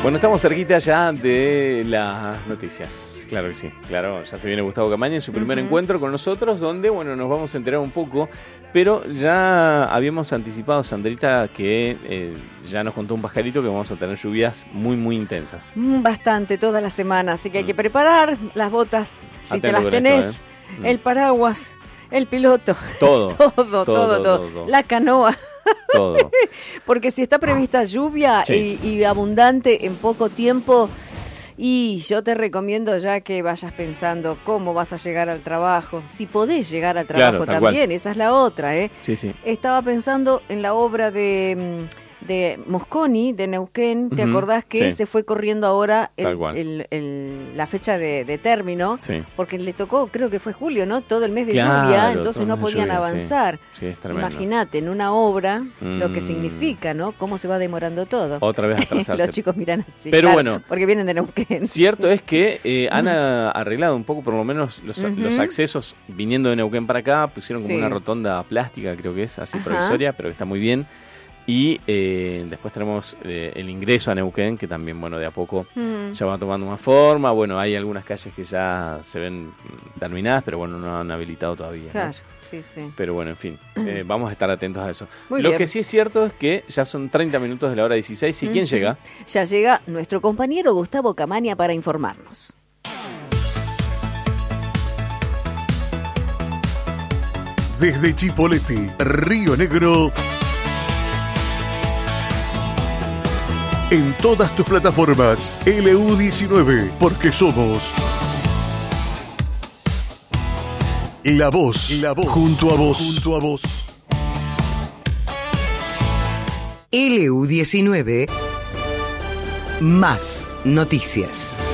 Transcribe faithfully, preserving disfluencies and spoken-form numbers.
Bueno, estamos cerquita ya de las noticias. Claro que sí, claro, ya se viene Gustavo Camaña en su primer uh-huh. encuentro con nosotros, donde, bueno, nos vamos a enterar un poco, pero ya habíamos anticipado, Sandrita, que eh, ya nos contó un pajarito que vamos a tener lluvias muy, muy intensas. Bastante, toda la semana, así que hay que preparar las botas, si Atento te las tenés, esto, ¿eh? El paraguas, el piloto, todo, todo, todo, todo, todo, todo, todo, la canoa. Todo. Porque si está prevista lluvia sí. y, y abundante en poco tiempo, y yo te recomiendo ya que vayas pensando cómo vas a llegar al trabajo, si podés llegar al trabajo claro, también, esa es la otra, ¿eh? Sí, sí. Estaba pensando en la obra de... de Mosconi, de Neuquén, ¿te uh-huh. acordás que sí. se fue corriendo ahora el, el, el, la fecha de, de término? Sí. Porque le tocó, creo que fue julio, ¿no? Todo el mes de claro, lluvia, entonces no podían lluvia, avanzar. Sí. Sí, es tremendo. Imagínate, en una obra, mm. lo que significa, ¿no? Cómo se va demorando todo. Otra vez atrasarse. Los chicos miran así, pero claro, bueno, porque vienen de Neuquén. Cierto es que eh, han uh-huh. arreglado un poco, por lo menos, los, uh-huh. los accesos viniendo de Neuquén para acá, pusieron como sí. una rotonda plástica, creo que es, así Ajá. provisoria, pero que está muy bien. Y eh, después tenemos eh, el ingreso a Neuquén, que también, bueno, de a poco mm. ya va tomando más forma. Bueno, hay algunas calles que ya se ven terminadas, pero bueno, no han habilitado todavía. Claro, ¿no? sí, sí. Pero bueno, en fin, eh, vamos a estar atentos a eso. Muy Lo bien. que sí es cierto es que ya son treinta minutos de la hora dieciséis. ¿Y mm-hmm. quién llega? Ya llega nuestro compañero Gustavo Camaña para informarnos. Desde Chipoleti, Río Negro... En todas tus plataformas, L U diecinueve, porque somos La Voz, La Voz, junto a vos, junto a vos. L U diecinueve, más noticias.